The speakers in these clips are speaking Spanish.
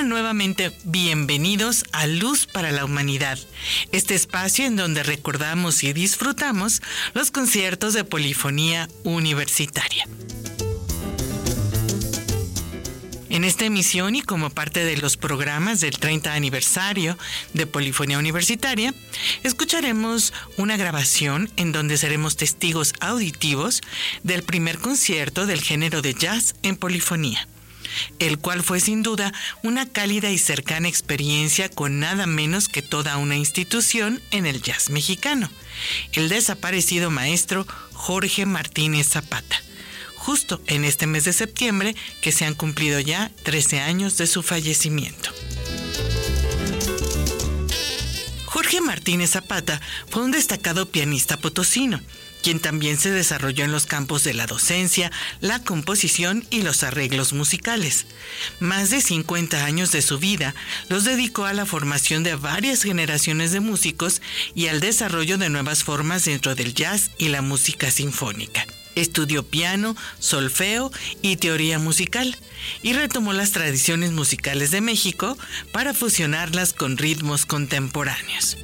Sean nuevamente bienvenidos a Luz para la Humanidad, este espacio en donde recordamos y disfrutamos los conciertos de polifonía universitaria. En esta emisión y como parte de los programas del 30 aniversario de Polifonía Universitaria, escucharemos una grabación en donde seremos testigos auditivos del primer concierto del género de jazz en polifonía, el cual fue sin duda una cálida y cercana experiencia con nada menos que toda una institución en el jazz mexicano, el desaparecido maestro Jorge Martínez Zapata, justo en este mes de septiembre que se han cumplido ya 13 años de su fallecimiento. Jorge Martínez Zapata fue un destacado pianista potosino, quien también se desarrolló en los campos de la docencia, la composición y los arreglos musicales. Más de 50 años de su vida los dedicó a la formación de varias generaciones de músicos y al desarrollo de nuevas formas dentro del jazz y la música sinfónica. Estudió piano, solfeo y teoría musical, y retomó las tradiciones musicales de México para fusionarlas con ritmos contemporáneos.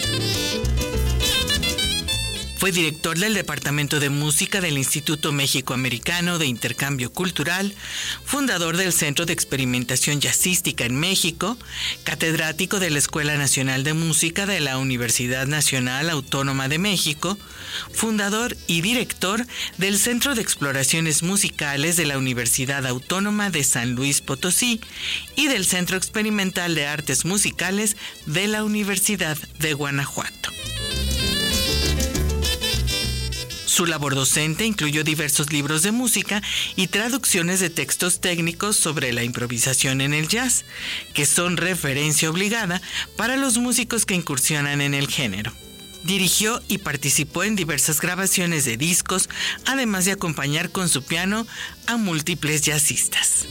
Fue director del Departamento de Música del Instituto México-Americano de Intercambio Cultural, fundador del Centro de Experimentación Jazzística en México, catedrático de la Escuela Nacional de Música de la Universidad Nacional Autónoma de México, fundador y director del Centro de Exploraciones Musicales de la Universidad Autónoma de San Luis Potosí y del Centro Experimental de Artes Musicales de la Universidad de Guanajuato. Su labor docente incluyó diversos libros de música y traducciones de textos técnicos sobre la improvisación en el jazz, que son referencia obligada para los músicos que incursionan en el género. Dirigió y participó en diversas grabaciones de discos, además de acompañar con su piano a múltiples jazzistas.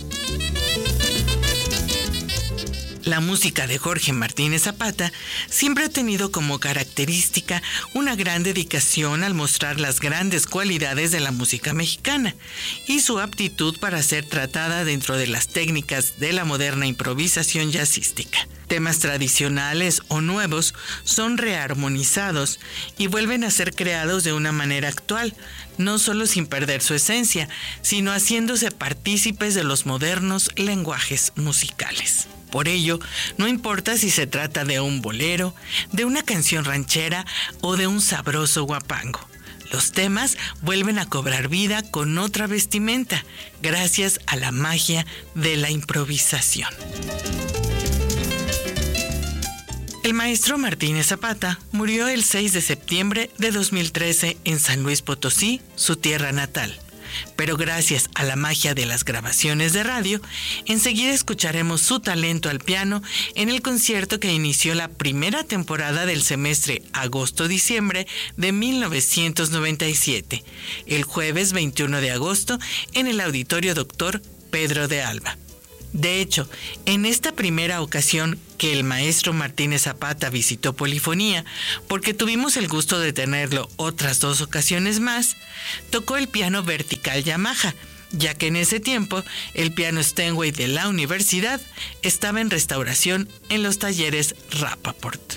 La música de Jorge Martínez Zapata siempre ha tenido como característica una gran dedicación al mostrar las grandes cualidades de la música mexicana y su aptitud para ser tratada dentro de las técnicas de la moderna improvisación jazzística. Temas tradicionales o nuevos son rearmonizados y vuelven a ser creados de una manera actual, no solo sin perder su esencia, sino haciéndose partícipes de los modernos lenguajes musicales. Por ello, no importa si se trata de un bolero, de una canción ranchera o de un sabroso guapango. Los temas vuelven a cobrar vida con otra vestimenta, gracias a la magia de la improvisación. El maestro Martínez Zapata murió el 6 de septiembre de 2013 en San Luis Potosí, su tierra natal. Pero gracias a la magia de las grabaciones de radio, enseguida escucharemos su talento al piano en el concierto que inició la primera temporada del semestre agosto-diciembre de 1997, el jueves 21 de agosto en el Auditorio Dr. Pedro de Alba. De hecho, en esta primera ocasión que el maestro Martínez Zapata visitó Polifonía, porque tuvimos el gusto de tenerlo otras 2 ocasiones más, tocó el piano vertical Yamaha, ya que en ese tiempo el piano Steinway de la universidad estaba en restauración en los talleres Rappaport.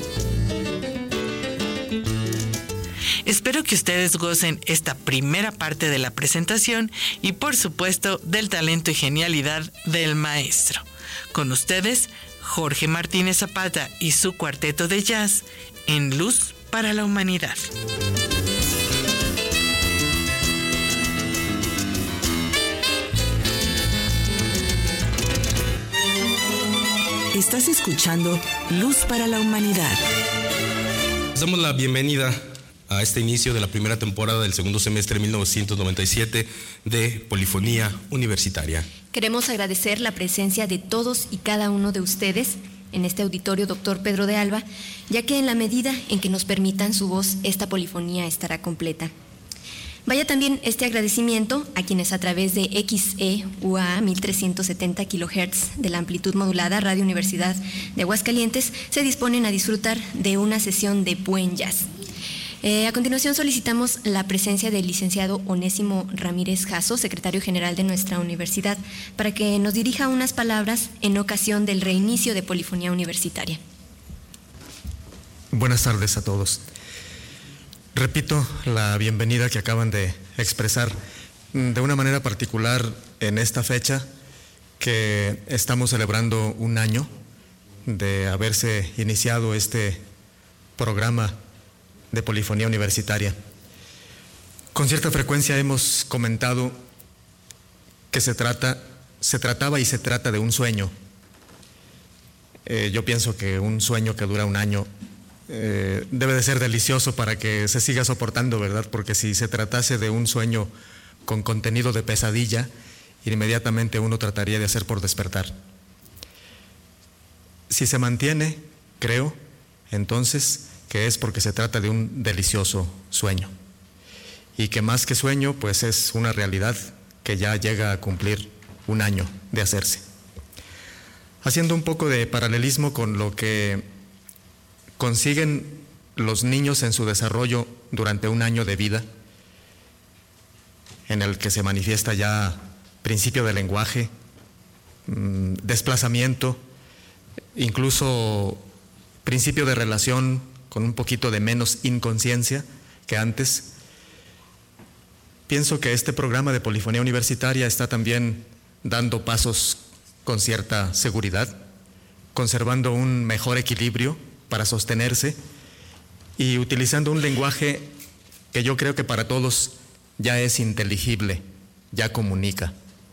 Espero que ustedes gocen esta primera parte de la presentación y por supuesto del talento y genialidad del maestro. Con ustedes, Jorge Martínez Zapata y su cuarteto de jazz en Luz para la Humanidad. Estás escuchando Luz para la Humanidad. Les damos la bienvenida a este inicio de la primera temporada del segundo semestre de 1997 de Polifonía Universitaria. Queremos agradecer la presencia de todos y cada uno de ustedes en este auditorio Dr. Pedro de Alba, ya que en la medida en que nos permitan su voz, esta polifonía estará completa. Vaya también este agradecimiento a quienes a través de XEUA 1370 kHz de la amplitud modulada Radio Universidad de Aguascalientes se disponen a disfrutar de una sesión de buen jazz. A continuación solicitamos la presencia del licenciado Onésimo Ramírez Jasso, secretario general de nuestra universidad, para que nos dirija unas palabras en ocasión del reinicio de Polifonía Universitaria. Buenas tardes a todos. Repito la bienvenida que acaban de expresar de una manera particular en esta fecha que estamos celebrando un año de haberse iniciado este programa de Polifonía Universitaria. Con cierta frecuencia hemos comentado que se trataba y se trata de un sueño. Yo pienso que un sueño que dura un año debe de ser delicioso para que se siga soportando, ¿verdad? Porque si se tratase de un sueño con contenido de pesadilla, inmediatamente uno trataría de hacer por despertar. Si se mantiene, creo, entonces, que es porque se trata de un delicioso sueño. Y que más que sueño, pues es una realidad que ya llega a cumplir un año de hacerse. Haciendo un poco de paralelismo con lo que consiguen los niños en su desarrollo durante un año de vida, en el que se manifiesta ya principio de lenguaje, desplazamiento, incluso principio de relación con un poquito de menos inconsciencia que antes. Pienso que este programa de Polifonía Universitaria está también dando pasos con cierta seguridad, conservando un mejor equilibrio para sostenerse y utilizando un lenguaje que yo creo que para todos ya es inteligible, ya comunica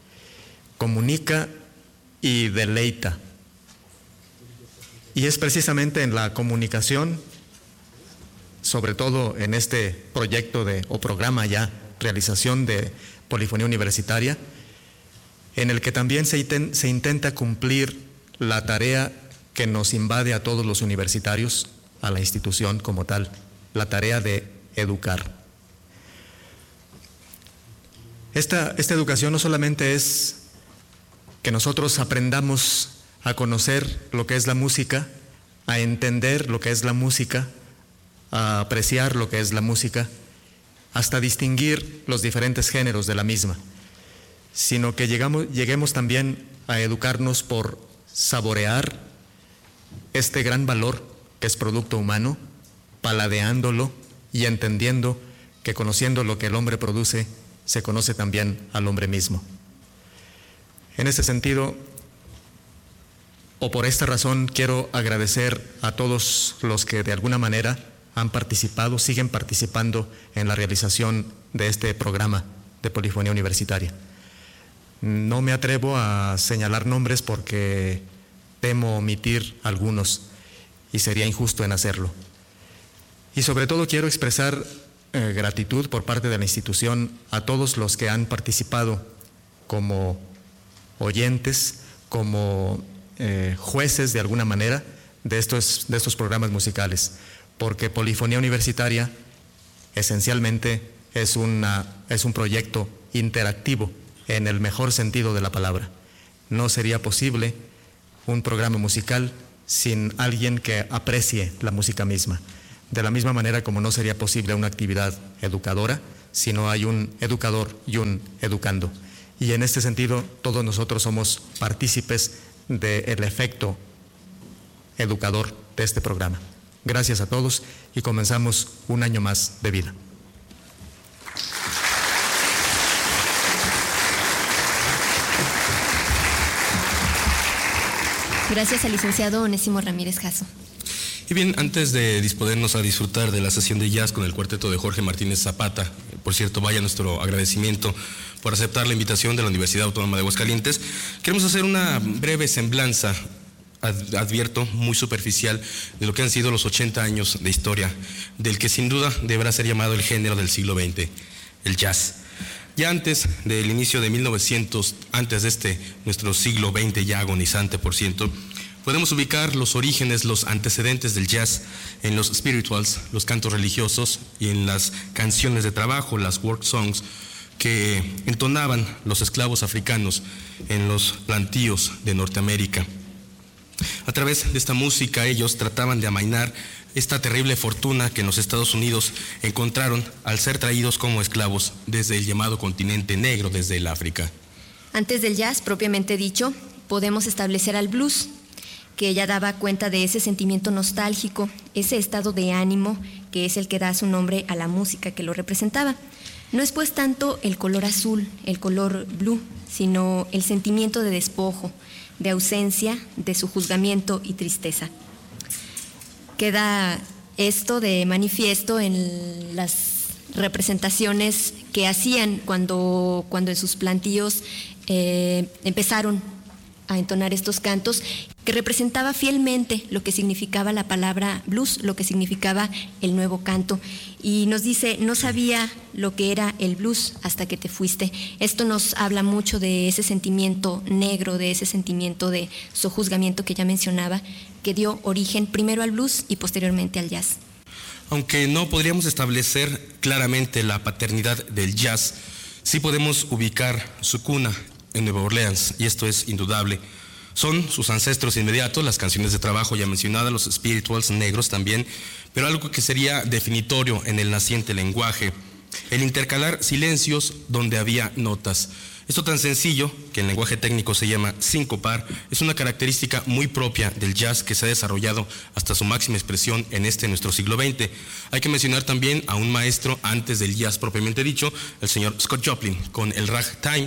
y deleita. Y es precisamente en la comunicación, sobre todo en este proyecto o programa ya, realización de Polifonía Universitaria, en el que también se intenta cumplir la tarea que nos invade a todos los universitarios, a la institución como tal, la tarea de educar. Esta educación no solamente es que nosotros aprendamos a conocer lo que es la música, a entender lo que es la música, a apreciar lo que es la música, hasta distinguir los diferentes géneros de la misma, sino que lleguemos también a educarnos por saborear este gran valor que es producto humano, paladeándolo y entendiendo que conociendo lo que el hombre produce, se conoce también al hombre mismo. En ese sentido, o por esta razón, quiero agradecer a todos los que de alguna manera han participado, siguen participando en la realización de este programa de Polifonía Universitaria. No me atrevo a señalar nombres porque temo omitir algunos y sería injusto en hacerlo. Y sobre todo quiero expresar gratitud por parte de la institución a todos los que han participado como oyentes, como jueces de alguna manera de estos programas musicales, porque Polifonía Universitaria esencialmente es un proyecto interactivo en el mejor sentido de la palabra. No sería posible un programa musical sin alguien que aprecie la música misma. De la misma manera como no sería posible una actividad educadora si no hay un educador y un educando. Y en este sentido, todos nosotros somos partícipes del efecto educador de este programa. Gracias a todos y comenzamos un año más de vida. Gracias al licenciado Onésimo Ramírez Jasso. Y bien, antes de disponernos a disfrutar de la sesión de jazz con el cuarteto de Jorge Martínez Zapata, por cierto, vaya nuestro agradecimiento por aceptar la invitación de la Universidad Autónoma de Aguascalientes, queremos hacer una breve semblanza, advierto, muy superficial, de lo que han sido los 80 años de historia, del que sin duda deberá ser llamado el género del siglo XX, el jazz. Ya antes del inicio de 1900, antes de nuestro siglo XX ya agonizante, por cierto, podemos ubicar los orígenes, los antecedentes del jazz en los spirituals, los cantos religiosos, y en las canciones de trabajo, las work songs, que entonaban los esclavos africanos en los plantíos de Norteamérica. A través de esta música ellos trataban de amainar esta terrible fortuna que en los Estados Unidos encontraron al ser traídos como esclavos desde el llamado continente negro, desde el África. Antes del jazz, propiamente dicho, podemos establecer al blues, que ya daba cuenta de ese sentimiento nostálgico, ese estado de ánimo que es el que da su nombre a la música que lo representaba. No es pues tanto el color azul, el color blue, sino el sentimiento de despojo, de ausencia, de su juzgamiento y tristeza. Queda esto de manifiesto en las representaciones que hacían cuando en sus plantíos empezaron a entonar estos cantos, que representaba fielmente lo que significaba la palabra blues, lo que significaba el nuevo canto. Y nos dice, no sabía lo que era el blues hasta que te fuiste. Esto nos habla mucho de ese sentimiento negro, de ese sentimiento de sojuzgamiento que ya mencionaba, que dio origen primero al blues y posteriormente al jazz. Aunque no podríamos establecer claramente la paternidad del jazz, sí podemos ubicar su cuna en Nueva Orleans, y esto es indudable. Son sus ancestros inmediatos, las canciones de trabajo ya mencionadas, los spirituals negros también, pero algo que sería definitorio en el naciente lenguaje, el intercalar silencios donde había notas. Esto tan sencillo, que en lenguaje técnico se llama sincopar, es una característica muy propia del jazz que se ha desarrollado hasta su máxima expresión en nuestro siglo XX. Hay que mencionar también a un maestro antes del jazz propiamente dicho, el señor Scott Joplin, con el ragtime,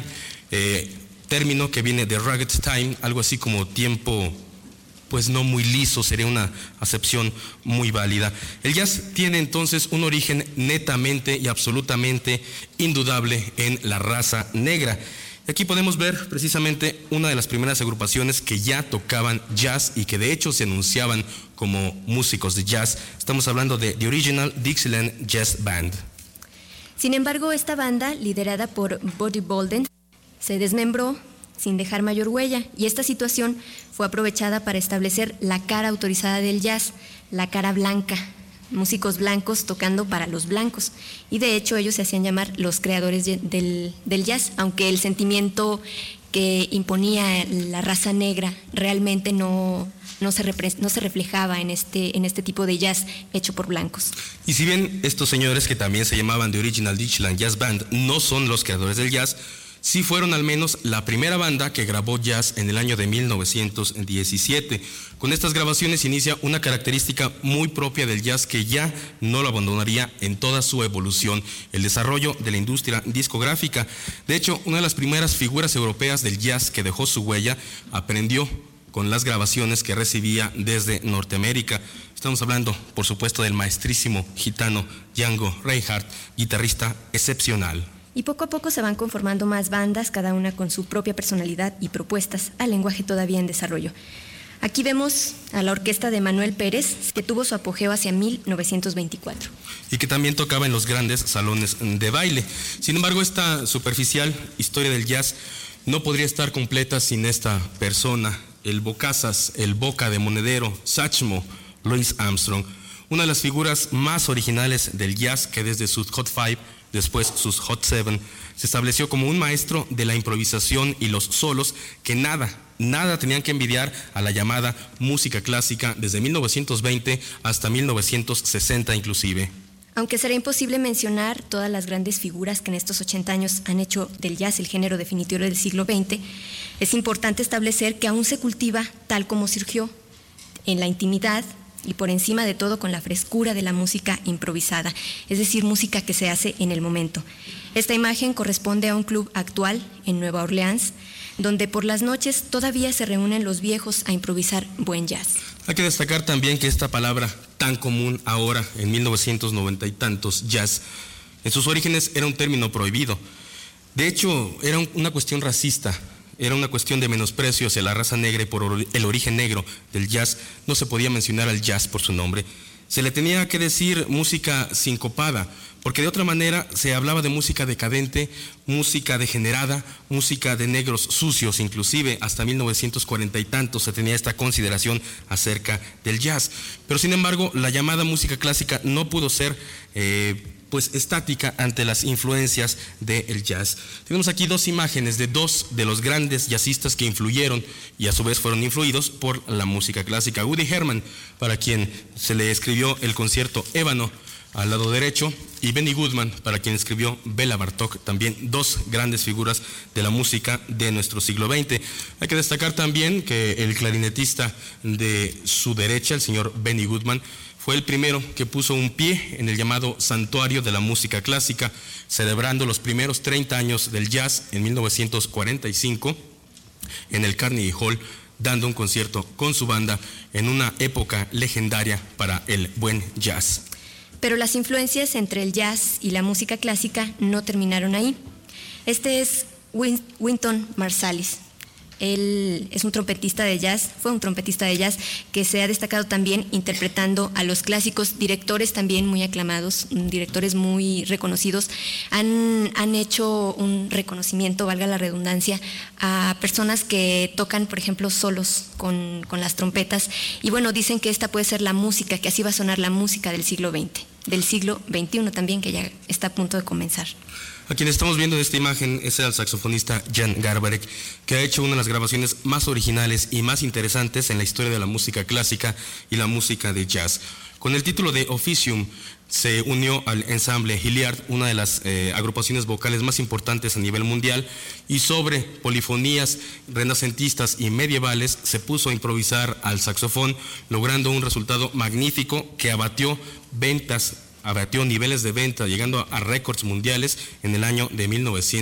término que viene de rugged time, algo así como tiempo pues no muy liso, sería una acepción muy válida. El jazz tiene entonces un origen netamente y absolutamente indudable en la raza negra. Y aquí podemos ver precisamente una de las primeras agrupaciones que ya tocaban jazz y que de hecho se anunciaban como músicos de jazz. Estamos hablando de The Original Dixieland Jazz Band. Sin embargo, esta banda, liderada por Buddy Bolden, se desmembró sin dejar mayor huella, y esta situación fue aprovechada para establecer la cara autorizada del jazz, la cara blanca, músicos blancos tocando para los blancos, y de hecho ellos se hacían llamar los creadores del jazz, aunque el sentimiento que imponía la raza negra realmente no se reflejaba en este tipo de jazz hecho por blancos. Y si bien estos señores, que también se llamaban The Original Dixieland Jazz Band, no son los creadores del jazz, sí fueron al menos la primera banda que grabó jazz en el año de 1917. Con estas grabaciones inicia una característica muy propia del jazz que ya no lo abandonaría en toda su evolución, el desarrollo de la industria discográfica. De hecho, una de las primeras figuras europeas del jazz que dejó su huella aprendió con las grabaciones que recibía desde Norteamérica. Estamos hablando, por supuesto, del maestrísimo gitano Django Reinhardt, guitarrista excepcional. Y poco a poco se van conformando más bandas, cada una con su propia personalidad y propuestas al lenguaje todavía en desarrollo. Aquí vemos a la orquesta de Manuel Pérez, que tuvo su apogeo hacia 1924. Y que también tocaba en los grandes salones de baile. Sin embargo, esta superficial historia del jazz no podría estar completa sin esta persona, el bocazas, el boca de monedero, Satchmo, Louis Armstrong, una de las figuras más originales del jazz que desde sus Hot Five, después sus Hot Seven, se estableció como un maestro de la improvisación y los solos que nada tenían que envidiar a la llamada música clásica desde 1920 hasta 1960 inclusive. Aunque será imposible mencionar todas las grandes figuras que en estos 80 años han hecho del jazz el género definitivo del siglo XX, es importante establecer que aún se cultiva tal como surgió, en la intimidad, y por encima de todo con la frescura de la música improvisada, es decir, música que se hace en el momento. Esta imagen corresponde a un club actual en Nueva Orleans, donde por las noches todavía se reúnen los viejos a improvisar buen jazz. Hay que destacar también que esta palabra tan común ahora, en 1990 y tantos, jazz, en sus orígenes era un término prohibido. De hecho, era una cuestión racista. Era una cuestión de menosprecio hacia la raza negra y por el origen negro del jazz no se podía mencionar al jazz por su nombre. Se le tenía que decir música sincopada, porque de otra manera se hablaba de música decadente, música degenerada, música de negros sucios, inclusive hasta 1940 y tantos se tenía esta consideración acerca del jazz. Pero sin embargo, la llamada música clásica no pudo ser pues estática ante las influencias del jazz. Tenemos aquí dos imágenes de dos de los grandes jazzistas que influyeron y a su vez fueron influidos por la música clásica. Woody Herman, para quien se le escribió el concierto Ébano al lado derecho, y Benny Goodman, para quien escribió Bela Bartók, también dos grandes figuras de la música de nuestro siglo XX. Hay que destacar también que el clarinetista de su derecha, el señor Benny Goodman, fue el primero que puso un pie en el llamado Santuario de la Música Clásica, celebrando los primeros 30 años del jazz en 1945 en el Carnegie Hall, dando un concierto con su banda en una época legendaria para el buen jazz. Pero las influencias entre el jazz y la música clásica no terminaron ahí. Este es Wynton Marsalis. Él es un trompetista de jazz, fue un trompetista de jazz que se ha destacado también interpretando a los clásicos. Directores también muy aclamados, directores muy reconocidos, han hecho un reconocimiento, valga la redundancia, a personas que tocan, por ejemplo, solos con las trompetas. Y bueno, dicen que esta puede ser la música, que así va a sonar la música del siglo XX, del siglo XXI también, que ya está a punto de comenzar. A quien estamos viendo en esta imagen es el saxofonista Jan Garbarek, que ha hecho una de las grabaciones más originales y más interesantes en la historia de la música clásica y la música de jazz. Con el título de Officium se unió al ensamble Hilliard, una de las agrupaciones vocales más importantes a nivel mundial, y sobre polifonías renacentistas y medievales se puso a improvisar al saxofón, logrando un resultado magnífico que abatió niveles de venta, llegando a récords mundiales en el año de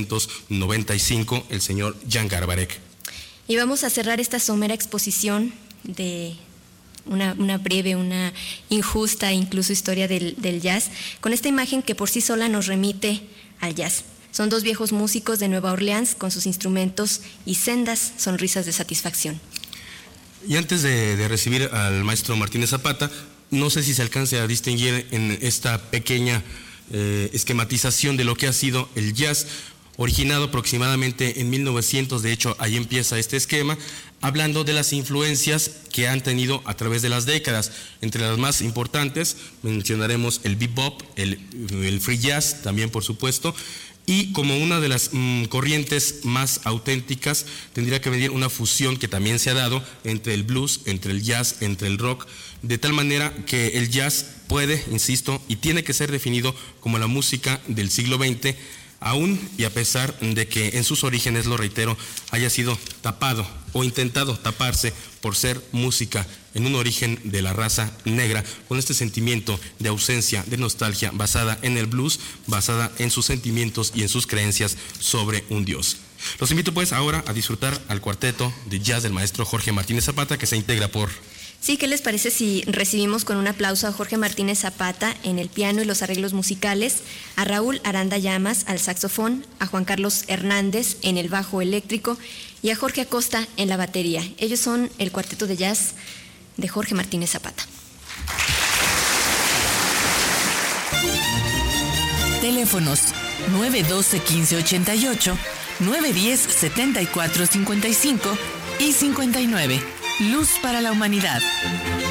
1995, el señor Jan Garbarek. Y vamos a cerrar esta somera exposición de una breve, una injusta incluso historia del jazz, con esta imagen que por sí sola nos remite al jazz. Son dos viejos músicos de Nueva Orleans con sus instrumentos y sendas sonrisas de satisfacción. Y antes de recibir al maestro Martínez Zapata, no sé si se alcance a distinguir en esta pequeña esquematización de lo que ha sido el jazz, originado aproximadamente en 1900, de hecho ahí empieza este esquema, hablando de las influencias que han tenido a través de las décadas. Entre las más importantes mencionaremos el bebop, el free jazz también, por supuesto, y como una de las corrientes más auténticas tendría que venir una fusión que también se ha dado entre el blues, entre el jazz, entre el rock, de tal manera que el jazz puede, insisto, y tiene que ser definido como la música del siglo XX, aún y a pesar de que en sus orígenes, lo reitero, haya sido tapado o intentado taparse por ser música en un origen de la raza negra, con este sentimiento de ausencia, de nostalgia, basada en el blues, basada en sus sentimientos y en sus creencias sobre un dios. Los invito pues ahora a disfrutar al cuarteto de jazz del maestro Jorge Martínez Zapata, que se integra por... Sí, ¿qué les parece si recibimos con un aplauso a Jorge Martínez Zapata en el piano y los arreglos musicales, a Raúl Aranda Llamas al saxofón, a Juan Carlos Hernández en el bajo eléctrico y a Jorge Acosta en la batería? Ellos son el cuarteto de jazz de Jorge Martínez Zapata. Teléfonos 912-1588, 910-7455 y 59. Luz para la humanidad.